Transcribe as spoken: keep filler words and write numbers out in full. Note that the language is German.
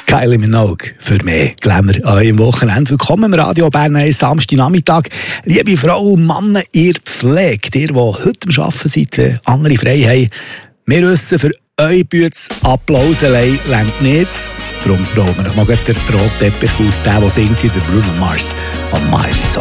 Kylie Minogue für mehr Glamour an eurem Wochenende. Willkommen im Radio Bern am Samstagnachmittag. Liebe Frau, Männer, ihr Pflege, ihr, die heute am Arbeiten seid, wenn andere frei haben, wir wissen, für euch Bütz Applauselei reicht nicht. Darum brauchen wir noch mal den roten Teppich aus, der, der singt, der Bruno Mars, on my soul.